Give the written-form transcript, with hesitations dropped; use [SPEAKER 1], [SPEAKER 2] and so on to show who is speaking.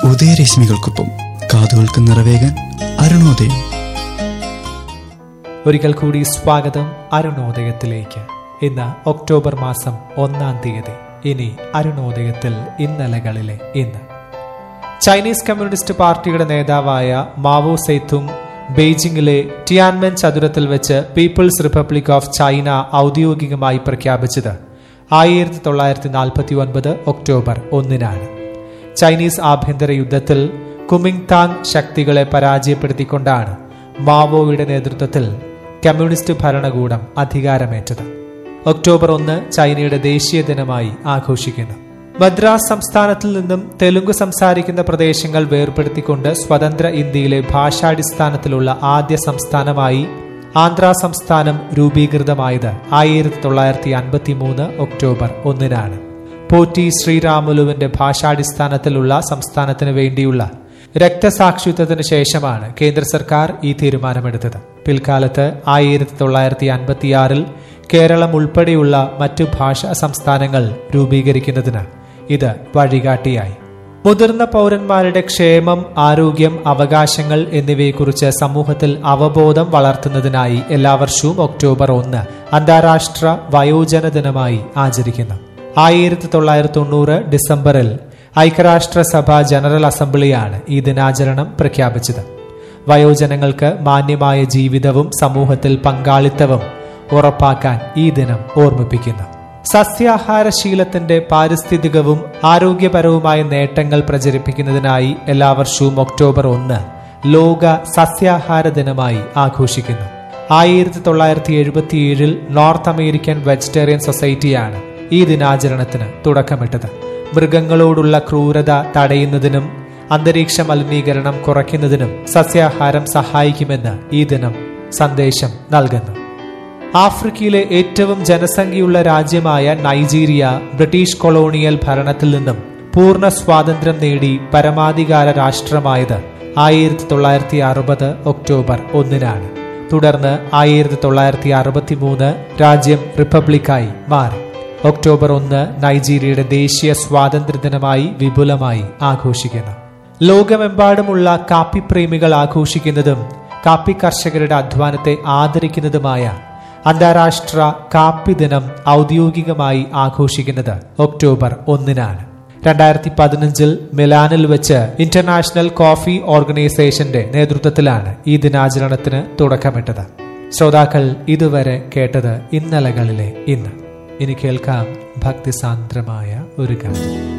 [SPEAKER 1] ഉദയരശ്മികൾക്കൊപ്പം കാതുകൾക്ക് നിറവേകാൻ അരുണോദയം.
[SPEAKER 2] ഒരിക്കൽ കൂടി സ്വാഗതം അരുണോദയത്തിലേക്ക്. ഇന്ന് ഒക്ടോബർ മാസം 1-ാം തീയതി. ഇനി അരുണോദയത്തിൽ ഇന്നലകളിലെ ഇന്ന്. ചൈനീസ് കമ്മ്യൂണിസ്റ്റ് പാർട്ടിയുടെ നേതാവായ മാവോ സേതുങ് ബെയ്ജിംഗിലെ ടിയാൻമെൻ ചതുരത്തിൽ വെച്ച് പീപ്പിൾസ് റിപ്പബ്ലിക് ഓഫ് ചൈന ഔദ്യോഗികമായി പ്രഖ്യാപിച്ചത് 1949 ഒക്ടോബർ 1-നാണ്. ചൈനീസ് ആഭ്യന്തര യുദ്ധത്തിൽ കുമിങ്താങ് ശക്തികളെ പരാജയപ്പെടുത്തിക്കൊണ്ടാണ് മാവോയുടെ നേതൃത്വത്തിൽ കമ്മ്യൂണിസ്റ്റ് ഭരണകൂടം അധികാരമേറ്റത്. ഒക്ടോബർ 1 ചൈനയുടെ ദേശീയ ദിനമായി ആഘോഷിക്കുന്നു. മദ്രാസ് സംസ്ഥാനത്തിൽ നിന്നും തെലുങ്ക് സംസാരിക്കുന്ന പ്രദേശങ്ങൾ വേർപെടുത്തിക്കൊണ്ട് സ്വതന്ത്ര ഇന്ത്യയിലെ ഭാഷാടിസ്ഥാനത്തിലുള്ള ആദ്യ സംസ്ഥാനമായി ആന്ധ്ര സംസ്ഥാനം രൂപീകൃതമായത് 1953 ഒക്ടോബർ 1-നാണ്. പോറ്റി ശ്രീരാമുലുവിന്റെ ഭാഷാടിസ്ഥാനത്തിലുള്ള സംസ്ഥാനത്തിന് വേണ്ടിയുള്ള രക്തസാക്ഷിത്വത്തിന് ശേഷമാണ് കേന്ദ്ര സർക്കാർ ഈ തീരുമാനമെടുത്തത്. പിൽക്കാലത്ത് 1956 കേരളം ഉൾപ്പെടെയുള്ള മറ്റു ഭാഷാ സംസ്ഥാനങ്ങൾ രൂപീകരിക്കുന്നതിന് ഇത് വഴികാട്ടിയായി. മുതിർന്ന പൗരന്മാരുടെ ക്ഷേമം, ആരോഗ്യം, അവകാശങ്ങൾ എന്നിവയെക്കുറിച്ച് സമൂഹത്തിൽ അവബോധം വളർത്തുന്നതിനായി എല്ലാ വർഷവും ഒക്ടോബർ 1 അന്താരാഷ്ട്ര വയോജന ദിനമായി ആചരിക്കുന്നു. 1990 ഡിസംബറിൽ ഐക്യരാഷ്ട്രസഭ ജനറൽ അസംബ്ലിയാണ് ഈ ദിനാചരണം പ്രഖ്യാപിച്ചത്. വയോജനങ്ങൾക്ക് മാന്യമായ ജീവിതവും സമൂഹത്തിൽ പങ്കാളിത്തവും ഉറപ്പാക്കാൻ ഈ ദിനം ഓർമ്മിപ്പിക്കുന്നു. സസ്യാഹാരശീലത്തിന്റെ പാരിസ്ഥിതികവും ആരോഗ്യപരവുമായ നേട്ടങ്ങൾ പ്രചരിപ്പിക്കുന്നതിനായി എല്ലാ വർഷവും ഒക്ടോബർ 1 ലോക സസ്യാഹാര ദിനമായി ആഘോഷിക്കുന്നു. 1977 നോർത്ത് അമേരിക്കൻ വെജിറ്റേറിയൻ സൊസൈറ്റിയാണ് ഈ ദിനാചരണത്തിന് തുടക്കമിട്ടത്. മൃഗങ്ങളോടുള്ള ക്രൂരത തടയുന്നതിനും അന്തരീക്ഷ മലിനീകരണം കുറയ്ക്കുന്നതിനും സസ്യാഹാരം സഹായിക്കുമെന്ന് ഈ ദിനം സന്ദേശം നൽകുന്നു. ആഫ്രിക്കയിലെ ഏറ്റവും ജനസംഖ്യയുള്ള രാജ്യമായ നൈജീരിയ ബ്രിട്ടീഷ് കൊളോണിയൽ ഭരണത്തിൽ നിന്നും പൂർണ്ണ സ്വാതന്ത്ര്യം നേടി പരമാധികാര രാഷ്ട്രമായത് 1960 ഒക്ടോബർ 1-നാണ്. തുടർന്ന് 1963 രാജ്യം റിപ്പബ്ലിക്കായി മാറി. ഒക്ടോബർ 1 നൈജീരിയയുടെ ദേശീയ സ്വാതന്ത്ര്യ ദിനമായി വിപുലമായി ആഘോഷിക്കുന്നു. ലോകമെമ്പാടുമുള്ള കാപ്പി പ്രേമികൾ ആഘോഷിക്കുന്നതും കാപ്പി കർഷകരുടെ അധ്വാനത്തെ ആദരിക്കുന്നതുമായ അന്താരാഷ്ട്ര കാപ്പി ദിനം ഔദ്യോഗികമായി ആഘോഷിക്കുന്നത് ഒക്ടോബർ 1-നാണ്. 2015 മിലാനിൽ വെച്ച് ഇന്റർനാഷണൽ കോഫി ഓർഗനൈസേഷന്റെ നേതൃത്വത്തിലാണ് ഈ ദിനാചരണത്തിന് തുടക്കമിട്ടത്. ശ്രോതാക്കൾ ഇതുവരെ കേട്ടത് ഇന്നലകളിലെ ഇന്ന്. ഇനി കേൾക്കാം ഭക്തിസാന്ദ്രമായ ഒരു ഗാനം.